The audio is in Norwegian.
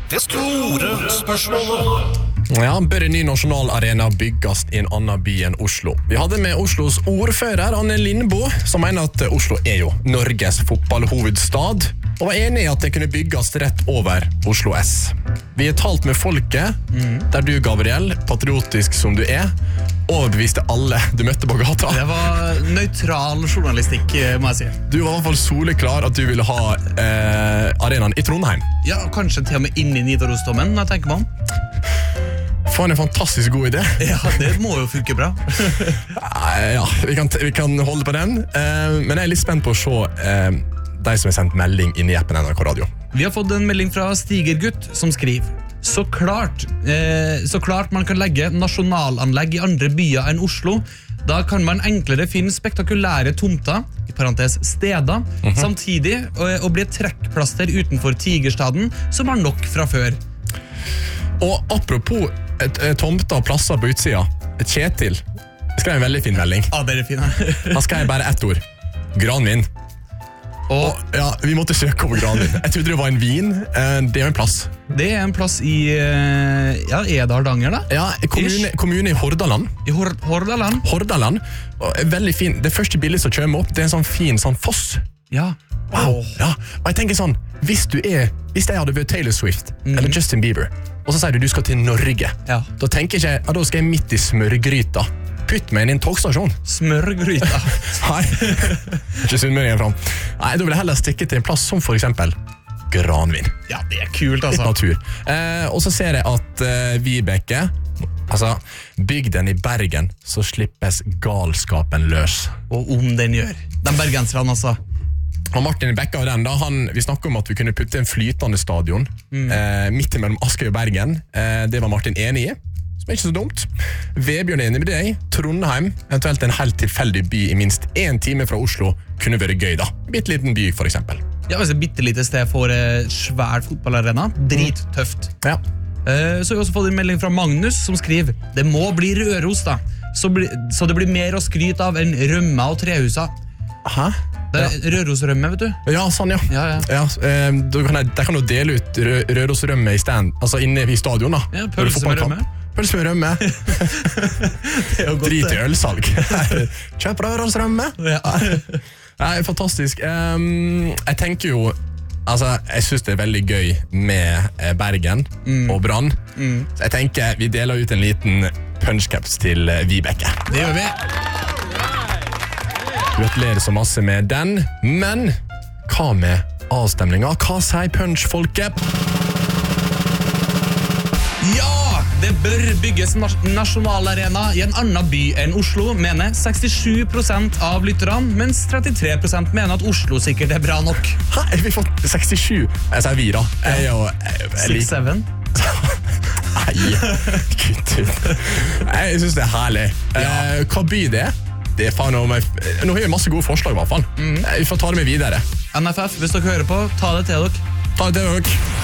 Det store spørsmålet. Ja, bør en ny nasjonalarena bygges i en annen by enn Oslo? Vi hadde med Oslos ordfører, Anne Lindboe, som mener at Oslo er jo Norges fotballhovedstad, og var enig i at det kunne bygges rett over Oslo S. Vi har talt med folket, der du, Gabriel, patriotisk som du er, overbeviste alle du møtte på gata. Det var nøytral journalistikk, må jeg si. Du var i hvert fall soleklar at du ville ha arenaen i Trondheim. Ja, kanskje til og med inn i Nidarosdomen, når jeg tenker meg om. For en fantastisk god idé. Ja, det må jo funke bra. Ja, vi kan holde på den. Men jeg er litt spent på å se de som har sendt melding inn i appen NRK Radio. Vi har fått en melding fra Stigergutt som skriver: Så klart man kan legge nasjonalanlegg i andre byer enn Oslo. Da kan man enklere finne spektakulære tomter, i parentes steder, samtidig og bli et trekkplaster utenfor Tigerstaden, som har nok fra før. Og apropos tomter og plasser på utsida, Kjetil skrev en veldig fin melding. Ja, det er fint. Han skrev bare ett ord: Granvin. Og ja, vi måtte søke over Granvin. Jeg trodde det var en vin. Det er jo en plass. Det er en plass i Edhardanger, da? Ja, kommune i Hordaland. I Hordaland? Hordaland. Veldig fin. Det første bildet som kommer opp, det er en sånn fin sånn foss. Ja. Wow. Ja. Og jeg tenker sånn, hvis jeg hadde vært Taylor Swift eller Justin Bieber, og så sier du skal til Norge, da tenker jeg ikke, da skal jeg midt i smørgryta. Putt meg inn i en togstasjon. Smørgryta. Nei, ikke sunnmøringen fram. Nei, da vil jeg heller stikke til en plass som for eksempel Granvin. Ja, det er kult, altså. Litt natur. Og så ser jeg at Vibeke, altså bygden i Bergen, så slippes galskapen løs. Og om den gjør. Den bergenserne, altså. Og Martin Bekka og den da, vi snakket om at vi kunne putte en flytende stadion midt mellom Askøy og Bergen. Det var Martin enig i. Som er ikke så dumt. Vebjørn er enig med deg. Trondheim, eventuelt en helt tilfeldig by i minst 1 time fra Oslo, kunne vært gøy da. Bitteliten by, for eksempel. Ja, hvis et bittelite sted får svært fotballarena. Drittøft. Ja. Så har vi også fått en melding fra Magnus, som skriver: Det må bli Røros, da. Så det blir mer å skryte av enn rømma og trehusa. Hæ? Det er Rørosrømme, vet du. Ja, sånn, ja. De kan jo dele ut Rørosrømme i stand, altså inne i stadion da. Ja, pølse med rømme. Pølse med rømme. Det er jo godt. Drit i ølsalg. Kjøp Rørosrømme. Ja. Nei, fantastisk. Jeg tenker jo, altså, jeg synes det er veldig gøy med Bergen og Brann. Så jeg tenker vi deler ut en liten punchcaps til Vibeke. Det gjør vi. Gratulerer så masse med den. Men hva med avstemninga? Hva sier punchfolket? Ja! Det bør bygges nasjonalarena i en annen by enn Oslo, mener 67% av lytterne, mens 33% mener at Oslo sikkert er bra nok. Hæ? Vi får 67. Jeg sier vi da. 6-7? Nei, kutt ut. Jeg synes det er herlig. Hva by det er? Det er faen om nå har vi masse gode forslag i hvert fall. Vi får ta det med videre. NFF, hvis dere hører på, ta det til dere. Ta det til dere.